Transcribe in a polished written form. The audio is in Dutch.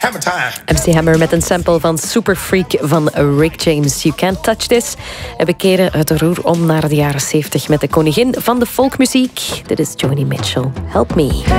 Hammer time. MC Hammer met een sample van Super Freak van Rick James. You Can't Touch This. En we keren het roer om naar de jaren 70 met de koningin van de folkmuziek. Dit is Joni Mitchell. Help Me.